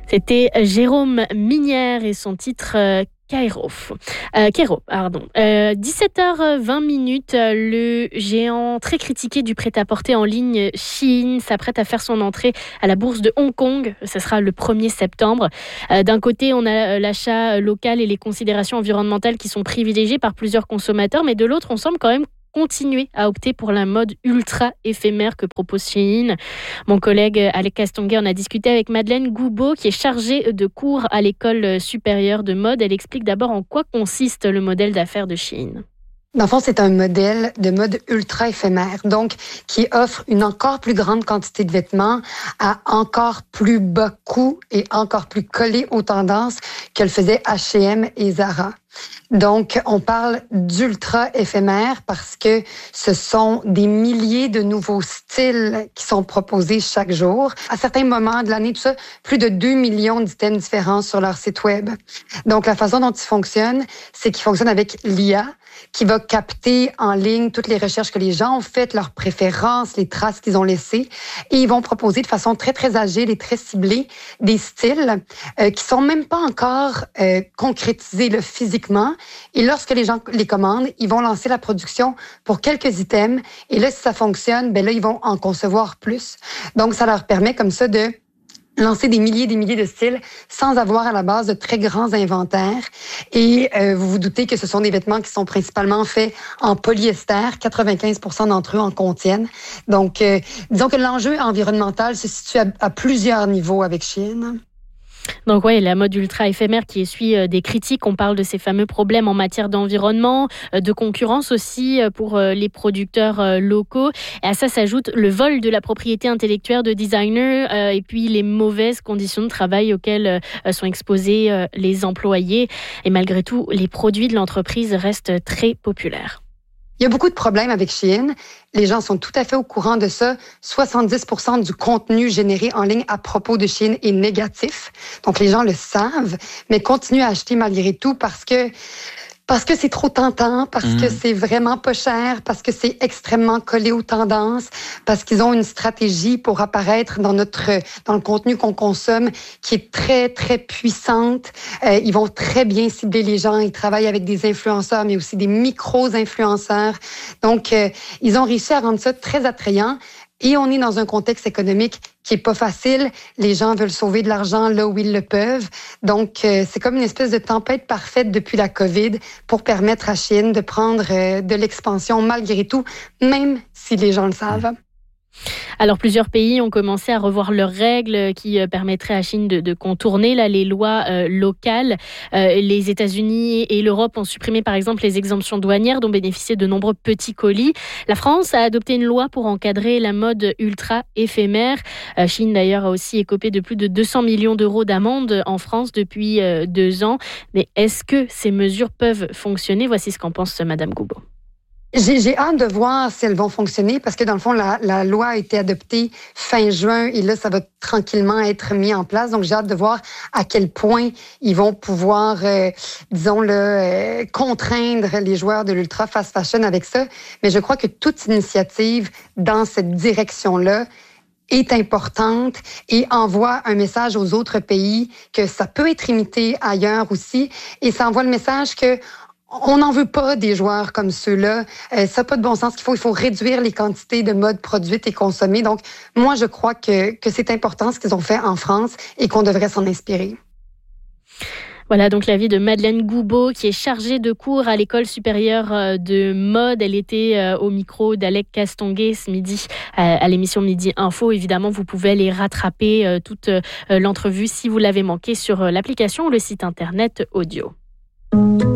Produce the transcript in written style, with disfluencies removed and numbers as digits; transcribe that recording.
C'était Jérôme Minière et son titre Kairo. 17h20, le géant très critiqué du prêt-à-porter en ligne Shein s'apprête à faire son entrée à la bourse de Hong Kong. Ce sera le 1er septembre. D'un côté, on a l'achat local et les considérations environnementales qui sont privilégiées par plusieurs consommateurs, mais de l'autre, on semble quand même continuer à opter pour la mode ultra éphémère que propose Shein. Mon collègue Alec Castonguay en a discuté avec Madeleine Goubeau, qui est chargée de cours à l'école supérieure de mode. Elle explique d'abord en quoi consiste le modèle d'affaires de Shein. Dans le fond, c'est un modèle de mode ultra éphémère, donc qui offre une encore plus grande quantité de vêtements à encore plus bas coût et encore plus collé aux tendances que le faisaient H&M et Zara. Donc, on parle d'ultra éphémère parce que ce sont des milliers de nouveaux styles qui sont proposés chaque jour. À certains moments de l'année, tout ça, plus de 2 millions d'items différents sur leur site web. Donc, la façon dont ils fonctionnent, c'est qu'ils fonctionnent avec l'IA, qui va capter en ligne toutes les recherches que les gens ont faites, leurs préférences, les traces qu'ils ont laissées. Et ils vont proposer de façon très, très agile et très ciblée des styles qui sont même pas encore concrétisés là, physiquement. Et lorsque les gens les commandent, ils vont lancer la production pour quelques items. Et là, si ça fonctionne, ben là, ils vont en concevoir plus. Donc, ça leur permet comme ça de lancer des milliers de styles sans avoir à la base de très grands inventaires. Et vous vous doutez que ce sont des vêtements qui sont principalement faits en polyester. 95% d'entre eux en contiennent. Donc, disons que l'enjeu environnemental se situe à plusieurs niveaux avec Shein. Donc oui, la mode ultra éphémère qui essuie des critiques. On parle de ces fameux problèmes en matière d'environnement, de concurrence aussi pour les producteurs locaux. Et à ça s'ajoute le vol de la propriété intellectuelle de designers et puis les mauvaises conditions de travail auxquelles sont exposés les employés. Et malgré tout, les produits de l'entreprise restent très populaires. Il y a beaucoup de problèmes avec Shein. Les gens sont tout à fait au courant de ça. 70% du contenu généré en ligne à propos de Shein est négatif. Donc, les gens le savent, mais continuent à acheter malgré tout parce que c'est trop tentant, parce que c'est vraiment pas cher, parce que c'est extrêmement collé aux tendances, parce qu'ils ont une stratégie pour apparaître dans le contenu qu'on consomme qui est très, très puissante. Ils vont très bien cibler les gens. Ils travaillent avec des influenceurs, mais aussi des micro-influenceurs. Donc, ils ont réussi à rendre ça très attrayant. Et on est dans un contexte économique qui est pas facile. Les gens veulent sauver de l'argent là où ils le peuvent. Donc, c'est comme une espèce de tempête parfaite depuis la COVID pour permettre à Shein de prendre de l'expansion malgré tout, même si les gens le savent. Alors, plusieurs pays ont commencé à revoir leurs règles qui permettraient à Shein de contourner les lois locales. Les États-Unis et l'Europe ont supprimé, par exemple, les exemptions douanières dont bénéficiaient de nombreux petits colis. La France a adopté une loi pour encadrer la mode ultra éphémère. Shein, d'ailleurs, a aussi écopé de plus de 200 millions d'euros d'amende en France depuis 2 ans. Mais est-ce que ces mesures peuvent fonctionner ? Voici ce qu'en pense Madame Goubeau. J'ai hâte de voir si elles vont fonctionner parce que dans le fond, la loi a été adoptée fin juin et là, ça va tranquillement être mis en place. Donc, j'ai hâte de voir à quel point ils vont pouvoir, contraindre les joueurs de l'ultra fast fashion avec ça. Mais je crois que toute initiative dans cette direction-là est importante et envoie un message aux autres pays que ça peut être imité ailleurs aussi. Et ça envoie le message que on n'en veut pas des joueurs comme ceux-là. Ça n'a pas de bon sens. Il faut réduire les quantités de mode produites et consommées. Donc, moi, je crois que c'est important ce qu'ils ont fait en France et qu'on devrait s'en inspirer. Voilà donc l'avis de Madeleine Goubeau, qui est chargée de cours à l'école supérieure de mode. Elle était au micro d'Alec Castonguay ce midi à l'émission Midi Info. Évidemment, vous pouvez aller rattraper toute l'entrevue si vous l'avez manqué sur l'application ou le site internet audio.